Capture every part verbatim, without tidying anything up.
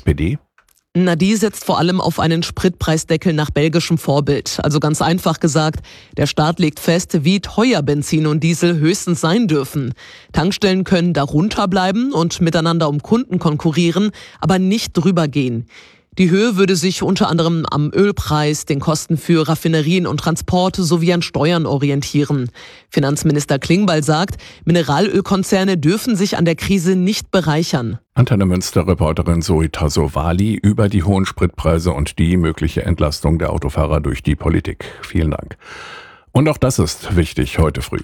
S P D? Na, die setzt vor allem auf einen Spritpreisdeckel nach belgischem Vorbild. Also ganz einfach gesagt, der Staat legt fest, wie teuer Benzin und Diesel höchstens sein dürfen. Tankstellen können darunter bleiben und miteinander um Kunden konkurrieren, aber nicht drüber gehen. Die Höhe würde sich unter anderem am Ölpreis, den Kosten für Raffinerien und Transporte sowie an Steuern orientieren. Finanzminister Klingbeil sagt, Mineralölkonzerne dürfen sich an der Krise nicht bereichern. Antenne Münster-Reporterin Zoe Tassovali über die hohen Spritpreise und die mögliche Entlastung der Autofahrer durch die Politik. Vielen Dank. Und auch das ist wichtig heute früh.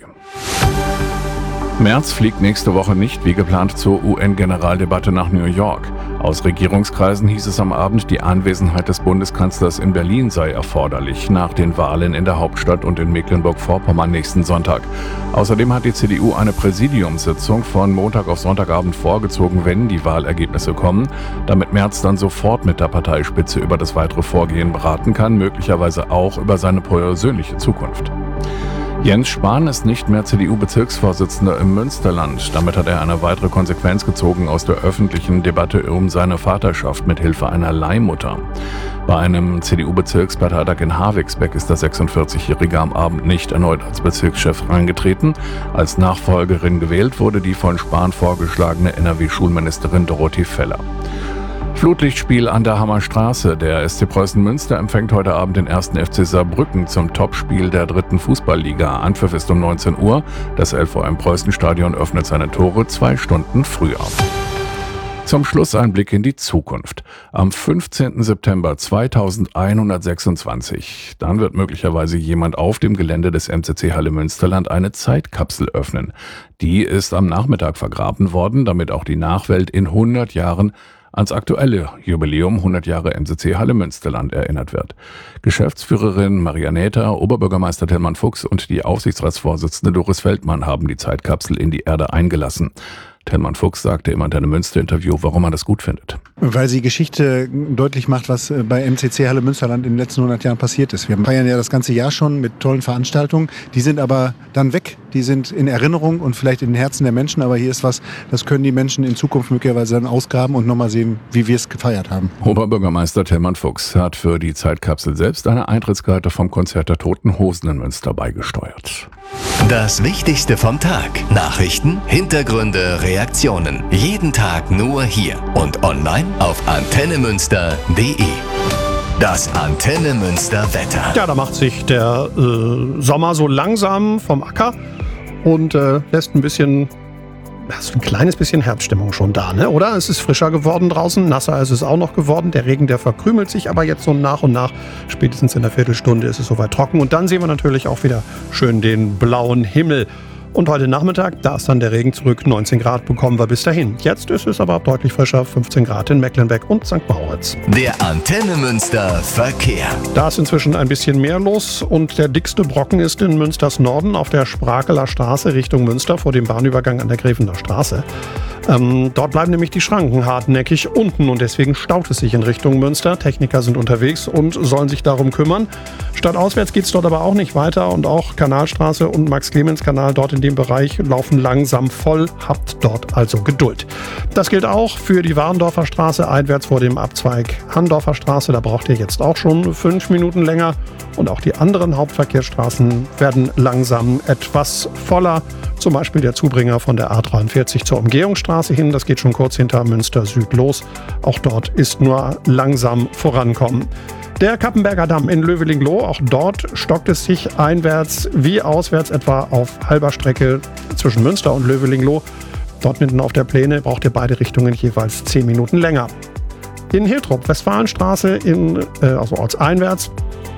Merz fliegt nächste Woche nicht wie geplant zur U N-Generaldebatte nach New York. Aus Regierungskreisen hieß es am Abend, die Anwesenheit des Bundeskanzlers in Berlin sei erforderlich, nach den Wahlen in der Hauptstadt und in Mecklenburg-Vorpommern nächsten Sonntag. Außerdem hat die C D U eine Präsidiumssitzung von Montag auf Sonntagabend vorgezogen, wenn die Wahlergebnisse kommen, damit Merz dann sofort mit der Parteispitze über das weitere Vorgehen beraten kann, möglicherweise auch über seine persönliche Zukunft. Jens Spahn ist nicht mehr C D U-Bezirksvorsitzender im Münsterland. Damit hat er eine weitere Konsequenz gezogen aus der öffentlichen Debatte um seine Vaterschaft mit Hilfe einer Leihmutter. Bei einem C D U-Bezirksparteitag in Havixbeck ist der sechsundvierzigjährige am Abend nicht erneut als Bezirkschef reingetreten. Als Nachfolgerin gewählt wurde die von Spahn vorgeschlagene N R W-Schulministerin Dorothee Feller. Flutlichtspiel an der Hammerstraße. Der S C Preußen Münster empfängt heute Abend den ersten F C Saarbrücken zum Topspiel der dritten Fußballliga. Anpfiff ist um neunzehn Uhr. Das L V M-Preußen-Stadion öffnet seine Tore zwei Stunden früher. Zum Schluss ein Blick in die Zukunft. Am fünfzehnten September zweitausendeinhundertsechsundzwanzig, dann wird möglicherweise jemand auf dem Gelände des M C C Halle Münsterland eine Zeitkapsel öffnen. Die ist am Nachmittag vergraben worden, damit auch die Nachwelt in hundert Jahren ans aktuelle Jubiläum hundert Jahre M C C Halle Münsterland erinnert wird. Geschäftsführerin Maria Näther, Oberbürgermeister Tillmann Fuchs und die Aufsichtsratsvorsitzende Doris Feldmann haben die Zeitkapsel in die Erde eingelassen. Tillmann Fuchs sagte im Antenne Münster-Interview, warum man das gut findet. Weil sie Geschichte deutlich macht, was bei M C C Halle Münsterland in den letzten hundert Jahren passiert ist. Wir feiern ja das ganze Jahr schon mit tollen Veranstaltungen. Die sind aber dann weg. Die sind in Erinnerung und vielleicht in den Herzen der Menschen. Aber hier ist was, das können die Menschen in Zukunft möglicherweise dann ausgraben und nochmal sehen, wie wir es gefeiert haben. Oberbürgermeister Tillmann Fuchs hat für die Zeitkapsel selbst eine Eintrittskarte vom Konzert der Toten Hosen in Münster beigesteuert. Das Wichtigste vom Tag. Nachrichten, Hintergründe, Reaktionen. Jeden Tag nur hier und online auf antenne münster punkt de. Das Antenne Münster Wetter. Ja, da macht sich der äh, Sommer so langsam vom Acker und äh, lässt ein bisschen, ja, ist ein kleines bisschen Herbststimmung schon da, ne? Oder? Es ist frischer geworden draußen, nasser ist es auch noch geworden. Der Regen, der verkrümelt sich aber jetzt so nach und nach. Spätestens in der Viertelstunde ist es soweit trocken. Und dann sehen wir natürlich auch wieder schön den blauen Himmel. Und heute Nachmittag, da ist dann der Regen zurück. neunzehn Grad bekommen wir bis dahin. Jetzt ist es aber deutlich frischer, fünfzehn Grad in Mecklenbeck und Sankt Moritz. Der Antenne Münster Verkehr. Da ist inzwischen ein bisschen mehr los und der dickste Brocken ist in Münsters Norden auf der Sprakeler Straße Richtung Münster vor dem Bahnübergang an der Gräfener Straße. Ähm, dort bleiben nämlich die Schranken hartnäckig unten und deswegen staut es sich in Richtung Münster. Techniker sind unterwegs und sollen sich darum kümmern. Stadtauswärts geht es dort aber auch nicht weiter und auch Kanalstraße und Max-Clemens-Kanal dort in dem Bereich laufen langsam voll. Habt dort also Geduld. Das gilt auch für die Warendorfer Straße einwärts vor dem Abzweig Handorfer Straße. Da braucht ihr jetzt auch schon fünf Minuten länger. Und auch die anderen Hauptverkehrsstraßen werden langsam etwas voller. Zum Beispiel der Zubringer von der A dreiundvierzig zur Umgehungsstraße hin. Das geht schon kurz hinter Münster Süd los. Auch dort ist nur langsam vorankommen. Der Kappenberger Damm in Löweling-Loh, auch dort stockt es sich einwärts wie auswärts etwa auf halber Strecke zwischen Münster und Löweling-Loh. Dort mitten auf der Pläne braucht ihr beide Richtungen jeweils zehn Minuten länger. In Hiltrup, Westfalenstraße, in, äh, also ortseinwärts,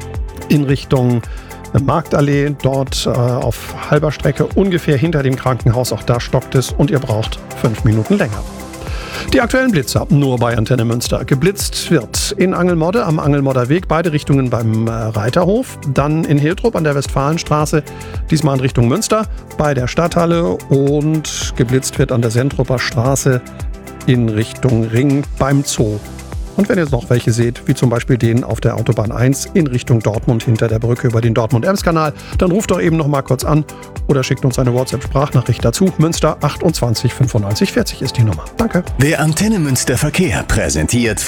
in Richtung Marktallee, dort äh, auf halber Strecke ungefähr hinter dem Krankenhaus. Auch da stockt es und ihr braucht fünf Minuten länger. Die aktuellen Blitzer nur bei Antenne Münster. Geblitzt wird in Angelmodde am Angelmodder Weg, beide Richtungen beim äh, Reiterhof. Dann in Hiltrup an der Westfalenstraße, diesmal in Richtung Münster, bei der Stadthalle. Und geblitzt wird an der Sentruper Straße in Richtung Ring beim Zoo. Und wenn ihr noch welche seht, wie zum Beispiel den auf der Autobahn eins in Richtung Dortmund hinter der Brücke über den Dortmund-Ems-Kanal, dann ruft doch eben noch mal kurz an oder schickt uns eine WhatsApp-Sprachnachricht dazu. Münster achtundzwanzig fünfundneunzig vierzig ist die Nummer. Danke. Der Antenne Münster Verkehr präsentiert